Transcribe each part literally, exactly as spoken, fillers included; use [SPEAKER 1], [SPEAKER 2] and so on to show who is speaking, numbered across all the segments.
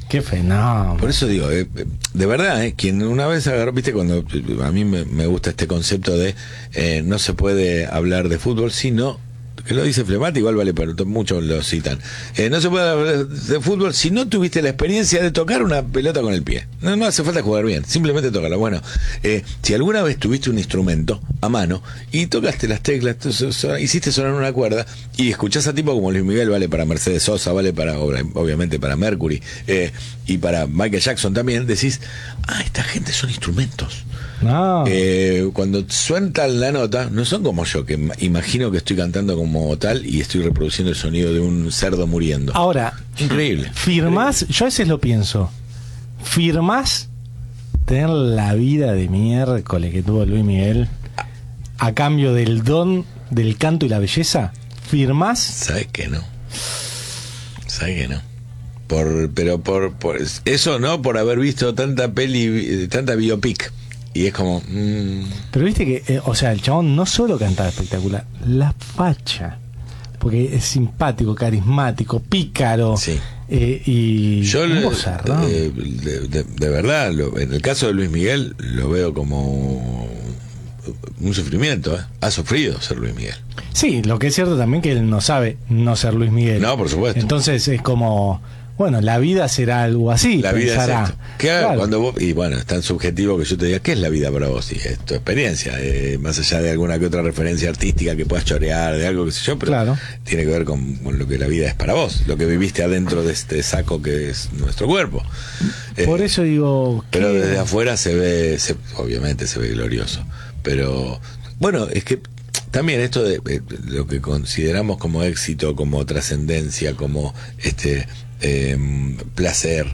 [SPEAKER 1] Qué fenómeno.
[SPEAKER 2] Por eso digo, eh, de verdad, eh, quien una vez agarró, viste, cuando a mí me, me gusta este concepto de eh, no se puede hablar de fútbol, sino, que lo dice Flemati, igual vale, pero muchos lo citan, eh, no se puede hablar de fútbol si no tuviste la experiencia de tocar una pelota con el pie. No, no hace falta jugar bien, simplemente tocarla. Bueno, eh, si alguna vez tuviste un instrumento a mano y tocaste las teclas, hiciste sonar una cuerda y escuchás a tipo como Luis Miguel, vale para Mercedes Sosa, vale para, obviamente, para Mercury, eh, y para Michael Jackson también, decís, ah, esta gente son instrumentos.
[SPEAKER 1] No.
[SPEAKER 2] Eh, cuando sueltan la nota, no son como yo, que imagino que estoy cantando como tal y estoy reproduciendo el sonido de un cerdo muriendo.
[SPEAKER 1] Ahora,
[SPEAKER 2] increíble.
[SPEAKER 1] Firmás,
[SPEAKER 2] increíble.
[SPEAKER 1] Yo a veces lo pienso, firmás tener la vida de miércoles que tuvo Luis Miguel a cambio del don del canto y la belleza. ¿Firmás?
[SPEAKER 2] ¿Sabes que no? ¿Sabes que no? Por, pero por, por eso no, por haber visto tanta peli, tanta biopic. Y es como... Mmm.
[SPEAKER 1] Pero viste que, eh, o sea, el chabón no solo cantaba espectacular, la facha. Porque es simpático, carismático, pícaro.
[SPEAKER 2] Sí.
[SPEAKER 1] Eh, y...
[SPEAKER 2] Yo, le,
[SPEAKER 1] Mozart, ¿no?
[SPEAKER 2] de, de, de, de verdad, lo, en el caso de Luis Miguel, lo veo como un sufrimiento. ¿eh? Ha sufrido ser Luis Miguel.
[SPEAKER 1] Sí, lo que es cierto también que él no sabe no ser Luis Miguel.
[SPEAKER 2] No, por supuesto.
[SPEAKER 1] Entonces es como... Bueno, la vida será algo así.
[SPEAKER 2] La vida
[SPEAKER 1] pensará.
[SPEAKER 2] es esto. Claro,
[SPEAKER 1] Claro.
[SPEAKER 2] Cuando vos, y bueno, es tan subjetivo que yo te diga, ¿qué es la vida para vos? Y es tu experiencia, eh, más allá de alguna que otra referencia artística que puedas chorear, de algo que sé yo, pero
[SPEAKER 1] Claro.
[SPEAKER 2] tiene que ver con, con lo que la vida es para vos, lo que viviste adentro de este saco que es nuestro cuerpo.
[SPEAKER 1] Por
[SPEAKER 2] Eh,
[SPEAKER 1] eso digo...
[SPEAKER 2] Pero
[SPEAKER 1] que-
[SPEAKER 2] desde afuera se ve, se, obviamente se ve glorioso. Pero, bueno, es que también esto de, de lo que consideramos como éxito, como trascendencia, como este... Eh, placer,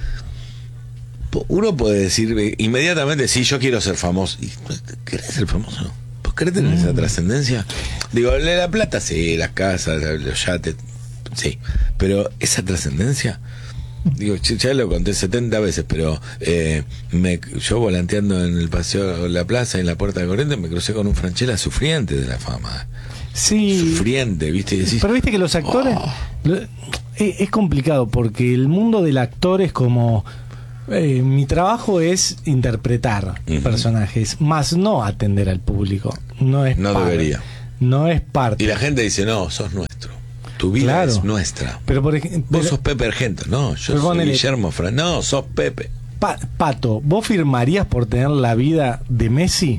[SPEAKER 2] uno puede decir eh, inmediatamente, sí, yo quiero ser famoso. ¿Y, ¿Querés ser famoso? ¿Vos querés tener mm. esa trascendencia? Digo, la plata sí, las casas, los yates, sí, pero esa trascendencia, digo, ya lo conté setenta veces, pero eh, me, yo volanteando en el paseo, la plaza, en la Puerta de Corrientes, me crucé con un Franchella sufriente de la fama.
[SPEAKER 1] Sí.
[SPEAKER 2] Sufriente, ¿viste? Y decís,
[SPEAKER 1] pero viste que los actores...
[SPEAKER 2] Oh.
[SPEAKER 1] Lo, es, es complicado porque el mundo del actor es como... Eh, mi trabajo es interpretar uh-huh. personajes, más no atender al público. No es
[SPEAKER 2] No
[SPEAKER 1] parte,
[SPEAKER 2] debería.
[SPEAKER 1] No es parte.
[SPEAKER 2] Y la gente dice, no, sos nuestro. Tu vida
[SPEAKER 1] claro.
[SPEAKER 2] es nuestra.
[SPEAKER 1] Pero por ejemplo,
[SPEAKER 2] vos sos Pepe Argento. No, yo soy ponele, Guillermo Fran. No, sos Pepe.
[SPEAKER 1] Pa, Pato, ¿vos firmarías por tener la vida de Messi?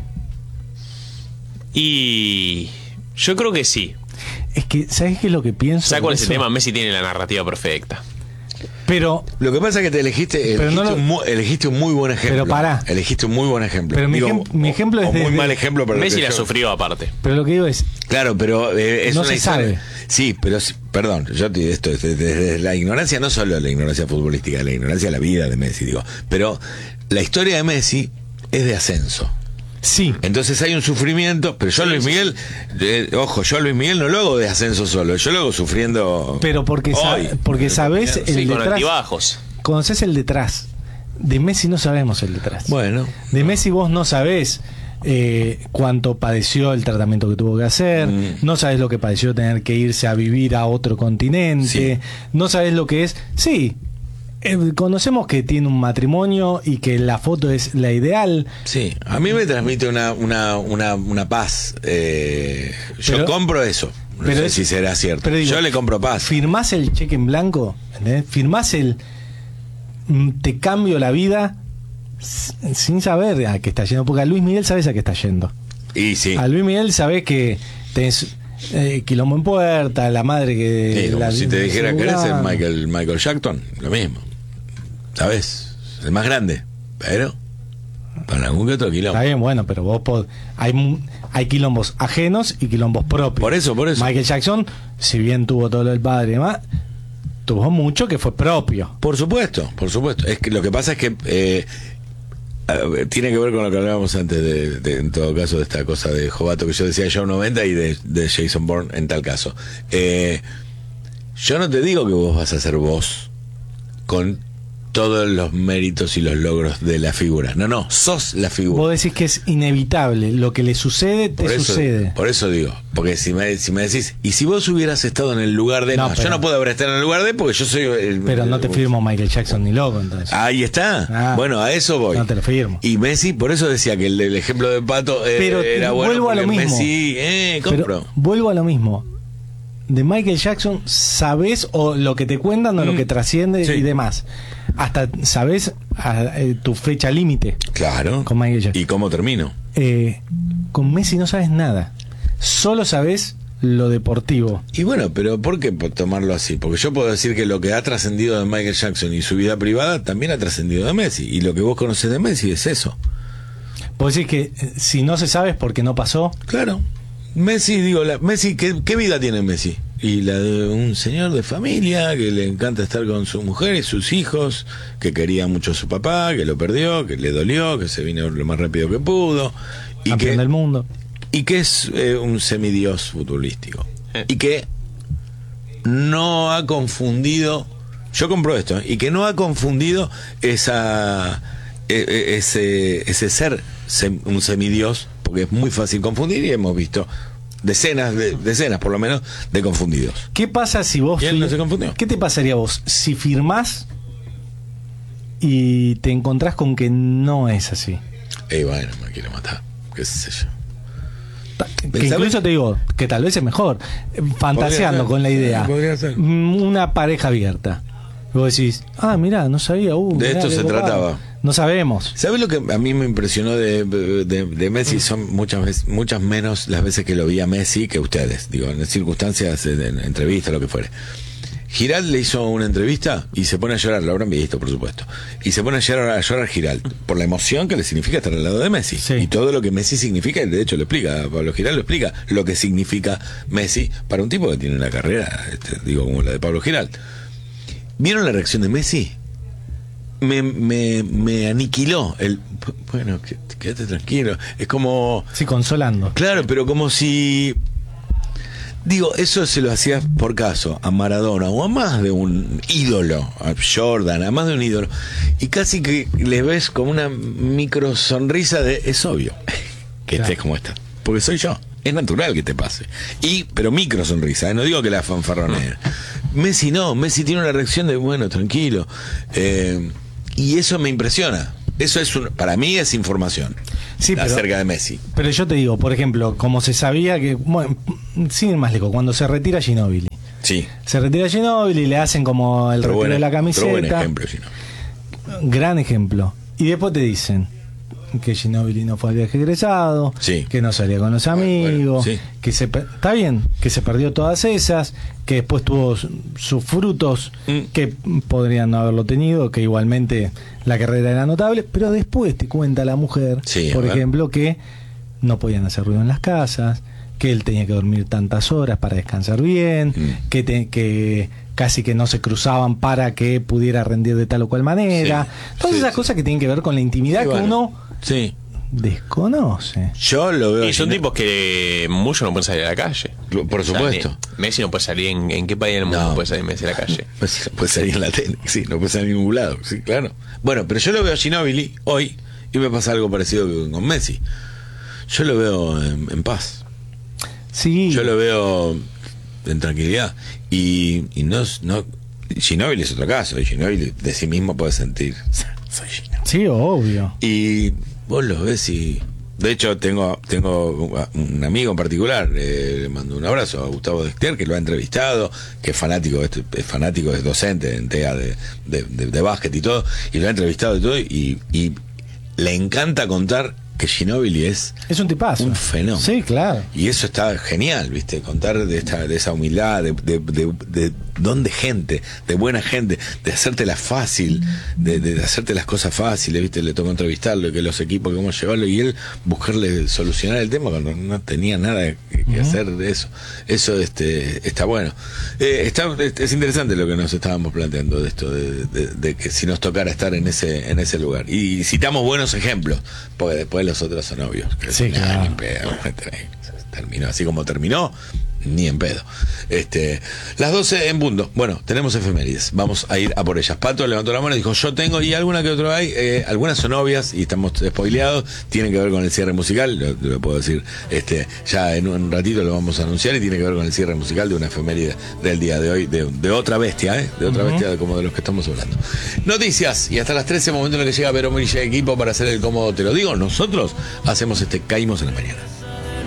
[SPEAKER 3] Y yo creo que sí.
[SPEAKER 1] Es que, ¿sabes qué es lo que pienso?
[SPEAKER 3] ¿Sabes cuál es el tema? Messi tiene la narrativa perfecta.
[SPEAKER 1] Pero
[SPEAKER 2] lo que pasa es que te elegiste elegiste, no lo, un, muy, elegiste un muy buen ejemplo.
[SPEAKER 1] Pero pará.
[SPEAKER 2] Elegiste un muy buen ejemplo.
[SPEAKER 1] Pero
[SPEAKER 2] digo,
[SPEAKER 1] mi, ejem, mi ejemplo
[SPEAKER 2] o,
[SPEAKER 1] es
[SPEAKER 2] o
[SPEAKER 1] de,
[SPEAKER 2] muy
[SPEAKER 1] de,
[SPEAKER 2] mal ejemplo, pero
[SPEAKER 3] Messi la
[SPEAKER 2] yo,
[SPEAKER 3] sufrió aparte.
[SPEAKER 1] Pero lo que digo es
[SPEAKER 2] claro, pero eh, es
[SPEAKER 1] no
[SPEAKER 2] una
[SPEAKER 1] se
[SPEAKER 2] historia,
[SPEAKER 1] sabe.
[SPEAKER 2] Sí, pero perdón, yo te esto desde, desde la ignorancia, no solo la ignorancia futbolística, la ignorancia de la vida de Messi, digo, pero la historia de Messi es de ascenso.
[SPEAKER 1] Sí.
[SPEAKER 2] Entonces hay un sufrimiento, pero yo
[SPEAKER 3] sí,
[SPEAKER 2] Luis Miguel, eh, ojo, yo Luis Miguel no lo hago de ascenso solo, yo lo hago sufriendo.
[SPEAKER 1] Pero porque
[SPEAKER 2] hoy,
[SPEAKER 1] sa porque sabes
[SPEAKER 3] sí,
[SPEAKER 1] el
[SPEAKER 3] con
[SPEAKER 1] detrás.
[SPEAKER 3] Altibajos.
[SPEAKER 1] Conoces el detrás. De Messi no sabemos el detrás.
[SPEAKER 2] Bueno.
[SPEAKER 1] De Messi vos no sabés eh, cuánto padeció el tratamiento que tuvo que hacer, mm. no sabés lo que padeció tener que irse a vivir a otro continente, sí. no sabés lo que es. Sí. Eh, conocemos que tiene un matrimonio y que la foto es la ideal.
[SPEAKER 2] Sí, a mí me transmite una una una, una paz. Eh, yo
[SPEAKER 1] pero,
[SPEAKER 2] compro eso. No
[SPEAKER 1] pero
[SPEAKER 2] sé
[SPEAKER 1] es,
[SPEAKER 2] si será cierto.
[SPEAKER 1] Pero digo,
[SPEAKER 2] yo le compro paz.
[SPEAKER 1] Firmás el cheque en blanco, ¿entendés? Firmás el te cambio la vida sin saber a qué está yendo, porque a Luis Miguel sabes a qué está yendo.
[SPEAKER 2] Y sí.
[SPEAKER 1] A Luis Miguel sabes que tenés Eh, quilombo en puerta, la madre que...
[SPEAKER 2] Sí, como
[SPEAKER 1] la,
[SPEAKER 2] si te dijera que eres el Michael, Michael Jackson, lo mismo. ¿Sabes? El más grande, pero para algún que otro quilombo.
[SPEAKER 1] Está bien, bueno, pero vos pod... hay, hay quilombos ajenos y quilombos propios.
[SPEAKER 2] Por eso, por eso.
[SPEAKER 1] Michael Jackson, si bien tuvo todo lo del padre y demás, tuvo mucho que fue propio.
[SPEAKER 2] Por supuesto, por supuesto. Es que lo que pasa es que eh, tiene que ver con lo que hablábamos antes de, de, en todo caso, de esta cosa de Jovato que yo decía Joe noventa y de, de Jason Bourne en tal caso. Eh, yo no te digo que vos vas a ser vos con todos los méritos y los logros de la figura. No, no, sos la figura.
[SPEAKER 1] Vos decís que es inevitable, lo que le sucede, te
[SPEAKER 2] por eso,
[SPEAKER 1] sucede.
[SPEAKER 2] Por eso digo, porque si me, si me decís, y si vos hubieras estado en el lugar de...
[SPEAKER 1] No,
[SPEAKER 2] No,
[SPEAKER 1] pero,
[SPEAKER 2] yo no puedo haber estado en el lugar de porque yo soy... El,
[SPEAKER 1] pero no te
[SPEAKER 2] el,
[SPEAKER 1] firmo Michael Jackson ni loco, entonces.
[SPEAKER 2] Ahí está. Ah, bueno, a eso voy.
[SPEAKER 1] No te lo firmo.
[SPEAKER 2] Y Messi, por eso decía que el, el ejemplo de Pato eh,
[SPEAKER 1] pero
[SPEAKER 2] era bueno.
[SPEAKER 1] Vuelvo a lo mismo.
[SPEAKER 2] Messi, eh, compro.
[SPEAKER 1] Pero vuelvo a lo mismo. De Michael Jackson, ¿sabés o lo que te cuentan o mm. lo que trasciende sí. y demás? Hasta sabés a, eh, tu fecha límite.
[SPEAKER 2] Claro.
[SPEAKER 1] Con Michael Jackson.
[SPEAKER 2] ¿Y cómo termino?
[SPEAKER 1] Eh, con Messi no sabes nada. Solo sabés lo deportivo.
[SPEAKER 2] Y bueno, pero ¿por qué tomarlo así? Porque yo puedo decir que lo que ha trascendido de Michael Jackson y su vida privada también ha trascendido de Messi. Y lo que vos conocés de Messi es eso.
[SPEAKER 1] ¿Vos decís que eh, si no se sabe es porque no pasó?
[SPEAKER 2] Claro. Messi, digo, la, Messi, ¿qué, ¿qué vida tiene Messi? Y la de un señor de familia que le encanta estar con su mujer y sus hijos, que quería mucho a su papá, que lo perdió, que le dolió, que se vino lo más rápido que pudo. Y
[SPEAKER 1] campeón
[SPEAKER 2] que,
[SPEAKER 1] del mundo.
[SPEAKER 2] Y que es eh, un semidios futbolístico. Eh. Y que no ha confundido, yo compro esto, y que no ha confundido esa eh, ese, ese ser sem, un semidios, porque es muy fácil confundir y hemos visto decenas, de, decenas por lo menos, de confundidos.
[SPEAKER 1] ¿Qué pasa si vos...
[SPEAKER 2] ¿Y él no se confundió?
[SPEAKER 1] ¿Qué te pasaría a vos si firmás y te encontrás con que no es así?
[SPEAKER 2] Eh, bueno, me quiere matar, qué sé yo.
[SPEAKER 1] Que incluso te digo que tal vez es mejor, fantaseando con la idea, una pareja abierta. Vos decís, ah, mirá, no sabía. Uh,
[SPEAKER 2] de
[SPEAKER 1] mirá,
[SPEAKER 2] esto se trataba.
[SPEAKER 1] No sabemos.
[SPEAKER 2] ¿Sabes lo que a mí me impresionó de, de, de Messi? Son muchas veces, muchas menos las veces que lo vi a Messi que ustedes. Digo, en circunstancias, en entrevistas, lo que fuere. Giral le hizo una entrevista y se pone a llorar, lo habrán visto, por supuesto. Y se pone a llorar, a llorar Giral por la emoción que le significa estar al lado de Messi. Sí. Y todo lo que Messi significa, y de hecho lo explica, Pablo Giral lo explica, lo que significa Messi para un tipo que tiene una carrera, este, digo, como la de Pablo Giral. ¿Vieron la reacción de Messi? Me, me, me aniquiló el... Bueno, quédate tranquilo. Es como...
[SPEAKER 1] Sí, consolando.
[SPEAKER 2] Claro, pero como si... Digo, eso se lo hacías por caso a Maradona o a más de un ídolo, a Jordan, a más de un ídolo. Y casi que le ves como una micro sonrisa de... Es obvio que claro. estés como estás. Porque soy yo. Es natural que te pase. Y, pero micro sonrisa, ¿eh? No digo que la fanfarronea. Messi no, Messi tiene una reacción de, bueno, tranquilo. Eh, y eso me impresiona. Eso es un, para mí es información
[SPEAKER 1] sí, pero,
[SPEAKER 2] acerca de Messi.
[SPEAKER 1] Pero yo te digo, por ejemplo, como se sabía que, bueno, sin ir más lejos, cuando se retira Ginóbili.
[SPEAKER 2] Sí.
[SPEAKER 1] Se retira Ginóbili, le hacen como el pero retiro buena, de la camiseta.
[SPEAKER 2] Pero buen ejemplo, Ginóbili.
[SPEAKER 1] Gran ejemplo. Y después te dicen que Ginóbili no fue al viaje egresado,
[SPEAKER 2] sí.
[SPEAKER 1] que no salía con los amigos, bueno, sí. que se está bien, que se perdió todas esas, que después tuvo sus frutos mm. que podrían no haberlo tenido, que igualmente la carrera era notable, pero después te cuenta la mujer,
[SPEAKER 2] sí,
[SPEAKER 1] por ejemplo, que no podían hacer ruido en las casas, que él tenía que dormir tantas horas para descansar bien, mm. que, te, que casi que no se cruzaban para que pudiera rendir de tal o cual manera, sí, todas sí, esas sí. cosas que tienen que ver con la intimidad sí, que bueno. uno
[SPEAKER 2] sí.
[SPEAKER 1] desconoce.
[SPEAKER 2] Yo lo veo.
[SPEAKER 3] Y son tipos que muchos no pueden salir a la calle.
[SPEAKER 2] Por supuesto.
[SPEAKER 3] O sea, Messi no puede salir en, en qué país del mundo no puede salir Messi a la calle.
[SPEAKER 2] Pues puede salir en la tele, sí, no puede salir en ningún lado, sí, claro. Bueno, pero yo lo veo a Ginóbili hoy y me pasa algo parecido con Messi. Yo lo veo en, en paz.
[SPEAKER 1] Sí.
[SPEAKER 2] Yo lo veo en tranquilidad y, y no, no Ginóbili es otro caso. Y Ginóbili de sí mismo puede sentir soy Ginóbili.
[SPEAKER 1] Sí, obvio.
[SPEAKER 2] Y vos los ves y de hecho tengo tengo un amigo en particular, eh, le mando un abrazo a Gustavo Dexter, que lo ha entrevistado, que es fanático, es fanático, es docente en T E A de, de, de, de básquet y todo, y lo ha entrevistado y todo, y, y le encanta contar que Ginóbili es
[SPEAKER 1] es un tipazo,
[SPEAKER 2] un fenómeno.
[SPEAKER 1] Sí, claro.
[SPEAKER 2] Y eso está genial, ¿viste? Contar de esta de esa humildad, de, de, de, de don de gente, de buena gente, de hacértela fácil, de, de hacerte las cosas fáciles, ¿viste? Le tocó entrevistarlo, que los equipos, cómo llevarlo, y él buscarle solucionar el tema cuando no tenía nada que, que uh-huh. hacer de eso. Eso este está bueno. Eh, está, es interesante lo que nos estábamos planteando de esto, de, de, de que si nos tocara estar en ese en ese lugar. Y citamos buenos ejemplos, porque después los otros son obvios. Que
[SPEAKER 1] sí, claro.
[SPEAKER 2] Terminó así como terminó, Ni en pedo. Este, las doce en punto. Bueno, tenemos efemérides. Vamos a ir a por ellas. Pato levantó la mano y dijo, yo tengo, y alguna que otra hay. Eh, algunas son obvias y estamos spoileados. Tienen que ver con el cierre musical. Lo, lo puedo decir. Este, ya en un ratito lo vamos a anunciar y tiene que ver con el cierre musical de una efeméride del día de hoy. De, de otra bestia, ¿eh? De otra uh-huh. bestia como de los que estamos hablando. Noticias. Y hasta las trece, momento en el que llega Vero Murilla Equipo para hacer el cómodo. Te lo digo, nosotros hacemos este Caímos en la Mañana.